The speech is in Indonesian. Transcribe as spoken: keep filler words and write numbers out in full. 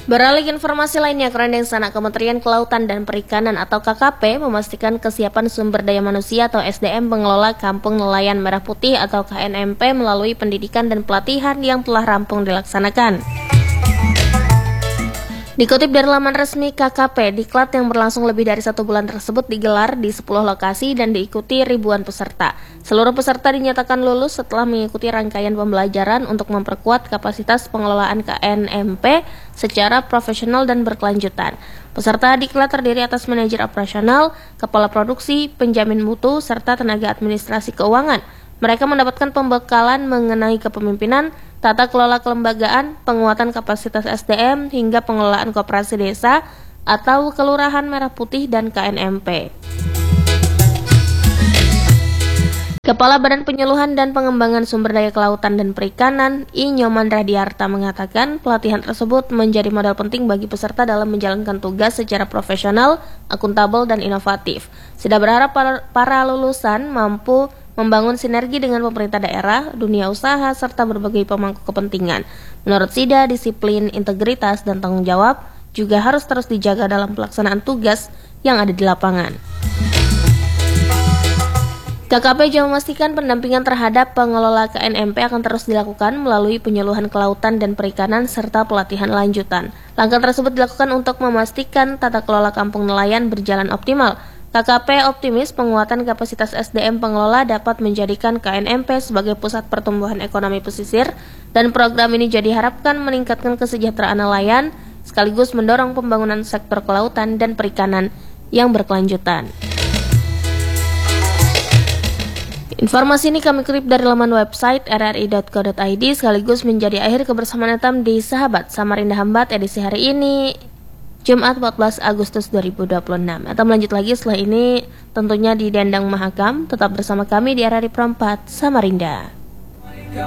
Beralih ke informasi lainnya, Kerendeng Sana Kementerian Kelautan dan Perikanan atau K K P memastikan kesiapan sumber daya manusia atau S D M pengelola Kampung Nelayan Merah Putih atau K N M P melalui pendidikan dan pelatihan yang telah rampung dilaksanakan. Dikutip dari laman resmi K K P, diklat yang berlangsung lebih dari satu bulan tersebut digelar di sepuluh lokasi dan diikuti ribuan peserta. Seluruh peserta dinyatakan lulus setelah mengikuti rangkaian pembelajaran untuk memperkuat kapasitas pengelolaan K N M P secara profesional dan berkelanjutan. Peserta diklat terdiri atas manajer operasional, kepala produksi, penjamin mutu, serta tenaga administrasi keuangan. Mereka mendapatkan pembekalan mengenai kepemimpinan, tata kelola kelembagaan, penguatan kapasitas S D M, hingga pengelolaan koperasi desa atau Kelurahan Merah Putih dan K N M P. Kepala Badan Penyuluhan dan Pengembangan Sumber Daya Kelautan dan Perikanan, I Nyoman Radiarta mengatakan pelatihan tersebut menjadi modal penting bagi peserta dalam menjalankan tugas secara profesional, akuntabel, dan inovatif. Sida berharap para, para lulusan mampu membangun sinergi dengan pemerintah daerah, dunia usaha, serta berbagai pemangku kepentingan. Menurut Sida, disiplin, integritas, dan tanggung jawab juga harus terus dijaga dalam pelaksanaan tugas yang ada di lapangan. K K P juga memastikan pendampingan terhadap pengelola K N M P akan terus dilakukan melalui penyuluhan kelautan dan perikanan serta pelatihan lanjutan. Langkah tersebut dilakukan untuk memastikan tata kelola kampung nelayan berjalan optimal. K K P optimis penguatan kapasitas S D M pengelola dapat menjadikan K N M P sebagai pusat pertumbuhan ekonomi pesisir, dan program ini jadi diharapkan meningkatkan kesejahteraan nelayan sekaligus mendorong pembangunan sektor kelautan dan perikanan yang berkelanjutan. Informasi ini kami kutip dari laman website r r i dot co dot i d sekaligus menjadi akhir kebersamaan Etam di Sahabat Samarinda Hambat edisi hari ini, Jumat empat belas Agustus dua ribu dua puluh enam. Etam lanjut lagi setelah ini tentunya di Dendang Mahakam. Tetap bersama kami di R R I Perempat Samarinda.